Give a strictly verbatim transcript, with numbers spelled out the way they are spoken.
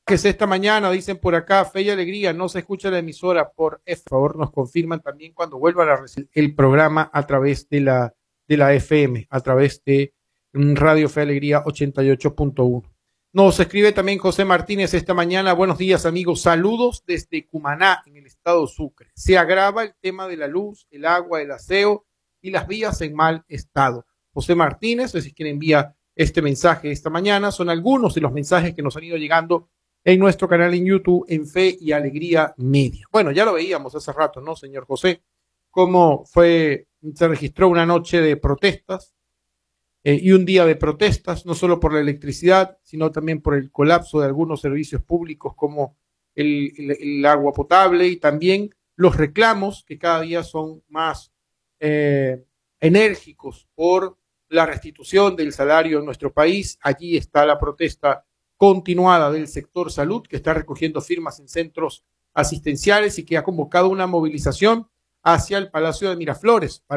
Que es esta mañana, dicen por acá, Fe y Alegría, no se escucha la emisora por F. Por favor, nos confirman también cuando vuelvan a recibir el programa a través de la, de la F M, a través de Radio Fe y Alegría ochenta y ocho punto uno. Nos escribe también José Martínez esta mañana. Buenos días, amigos. Saludos desde Cumaná, en el estado Sucre. Se agrava el tema de la luz, el agua, el aseo y las vías en mal estado. José Martínez es quien envía este mensaje esta mañana. Son algunos de los mensajes que nos han ido llegando en nuestro canal en YouTube, en Fe y Alegría Media. Bueno, ya lo veíamos hace rato, ¿no, señor José? Cómo fue, se registró una noche de protestas eh, y un día de protestas, no solo por la electricidad, sino también por el colapso de algunos servicios públicos como el, el, el agua potable y también los reclamos que cada día son más eh, enérgicos por la restitución del salario en nuestro país. Allí está la protesta continuada del sector salud, que está recogiendo firmas en centros asistenciales y que ha convocado una movilización hacia el Palacio de Miraflores.